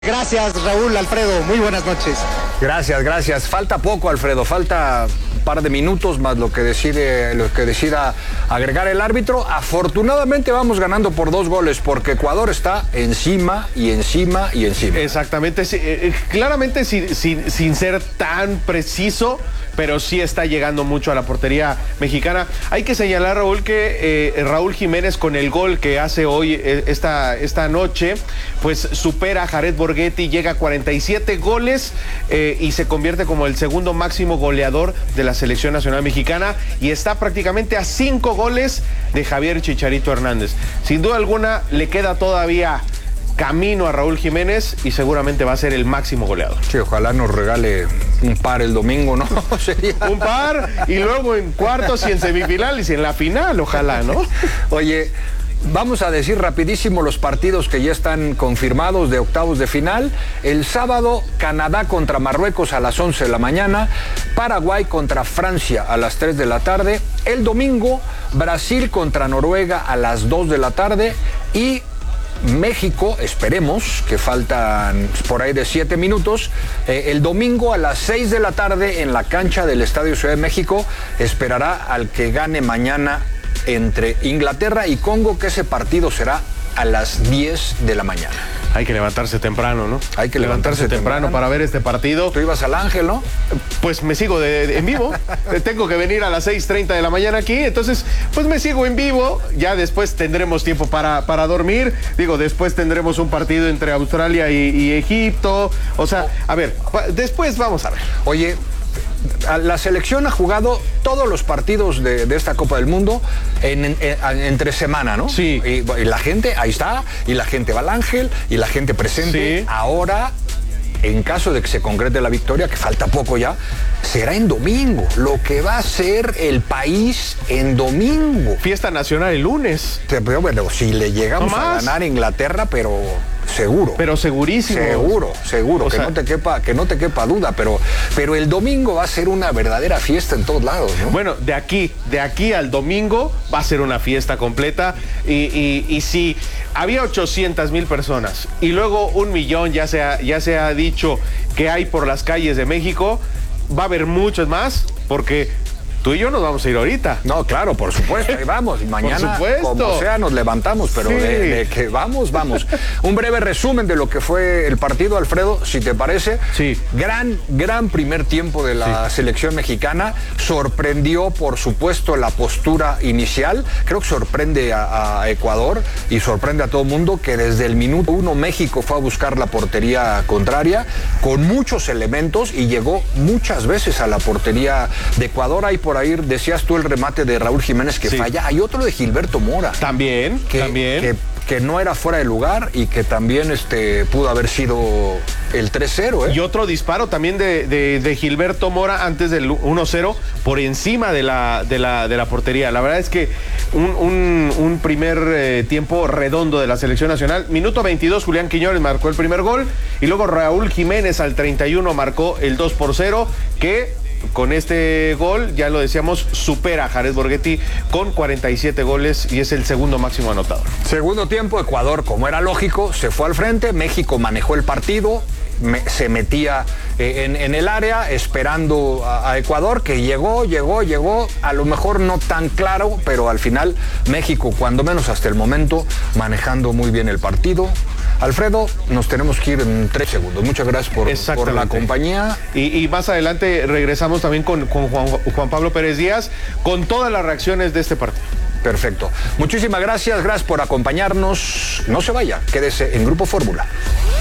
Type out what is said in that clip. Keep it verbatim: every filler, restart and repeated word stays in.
Gracias, Raúl, Alfredo, muy buenas noches. Gracias, gracias. Falta poco, Alfredo, falta un par de minutos más lo que decide, lo que decida agregar el árbitro. Afortunadamente vamos ganando por dos goles porque Ecuador está encima y encima y encima. Exactamente, sí, eh, claramente sin, sin, sin ser tan preciso, pero sí está llegando mucho a la portería mexicana. Hay que señalar, Raúl, que eh, Raúl Jiménez con el gol que hace hoy, eh, esta, esta noche, pues supera a Jared Borghetti, llega a cuarenta y siete goles eh, y se convierte como el segundo máximo goleador de la selección nacional mexicana y está prácticamente a cinco goles de Javier Chicharito Hernández. Sin duda alguna le queda todavía camino a Raúl Jiménez y seguramente va a ser el máximo goleador. Sí, ojalá nos regale un par el domingo, ¿no? Sería... Un par y luego en cuartos y en semifinales y en la final, ojalá, ¿no? Oye, vamos a decir rapidísimo los partidos que ya están confirmados de octavos de final. El sábado, Canadá contra Marruecos a las once de la mañana. Paraguay contra Francia a las tres de la tarde. El domingo, Brasil contra Noruega a las dos de la tarde. Y México, esperemos, que faltan por ahí de siete minutos, eh, el domingo a las seis de la tarde en la cancha del Estadio Ciudad de México, esperará al que gane mañana entre Inglaterra y Congo, que ese partido será a las diez de la mañana. Hay que levantarse temprano, ¿no? Hay que levantarse, levantarse temprano, temprano para ver este partido. Tú ibas al Ángel, ¿no? Pues me sigo de, de, en vivo. Tengo que venir a las seis treinta de la mañana aquí, entonces pues me sigo en vivo. Ya después tendremos tiempo para, para dormir. Digo, después tendremos un partido entre Australia y, y Egipto. O sea, a ver, después vamos a ver. Oye, la selección ha jugado todos los partidos de, de esta Copa del Mundo en, en, en, entre semana, ¿no? Sí. Y, y la gente, ahí está, y la gente va al Ángel, y la gente presente. Sí. Ahora, en caso de que se concrete la victoria, que falta poco ya, será en domingo, lo que va a ser el país en domingo. Fiesta nacional el lunes. Pero bueno, si le llegamos ¿No a ganar a Inglaterra, pero... Seguro. Pero segurísimo. Seguro, seguro, o que, sea, no te quepa, que no te quepa duda, pero, pero el domingo va a ser una verdadera fiesta en todos lados, ¿no? Bueno, de aquí, de aquí al domingo va a ser una fiesta completa y, y, y si había ochocientas mil personas y luego un millón ya se, ha, ya se ha dicho que hay por las calles de México, va a haber muchos más porque... Tú y yo nos vamos a ir ahorita. No, claro, por supuesto, ahí vamos. Y mañana, como sea, nos levantamos, pero sí. de, de que vamos, vamos. Un breve resumen de lo que fue el partido, Alfredo, si te parece. Sí. Gran, gran primer tiempo de la sí. selección mexicana. Sorprendió, por supuesto, la postura inicial. Creo que sorprende a, a Ecuador y sorprende a todo el mundo que desde el minuto uno México fue a buscar la portería contraria con muchos elementos y llegó muchas veces a la portería de Ecuador. Hay por ahí, decías tú el remate de Raúl Jiménez que sí. falla. Hay otro de Gilberto Mora. También, que, también. Que, que no era fuera de lugar y que también este, pudo haber sido el tres cero. ¿eh? Y otro disparo también de, de, de Gilberto Mora antes del uno cero por encima de la, de la, de la portería. La verdad es que un, un, un primer eh, tiempo redondo de la selección nacional. Minuto veintidós, Julián Quiñones marcó el primer gol y luego Raúl Jiménez al treinta y uno marcó el dos por cero, que... Con este gol, ya lo decíamos, supera a Jared Borghetti con cuarenta y siete goles y es el segundo máximo anotador. Segundo tiempo, Ecuador, como era lógico, se fue al frente, México manejó el partido, me, se metía eh, en, en el área esperando a, a Ecuador, que llegó, llegó, llegó, a lo mejor no tan claro, pero al final México, cuando menos hasta el momento, manejando muy bien el partido. Alfredo, nos tenemos que ir en tres segundos. Muchas gracias por, por la compañía. Y, y más adelante regresamos también con, con Juan, Juan Pablo Pérez Díaz con todas las reacciones de este partido. Perfecto. Muchísimas gracias, gracias por acompañarnos. No se vaya, quédese en Grupo Fórmula.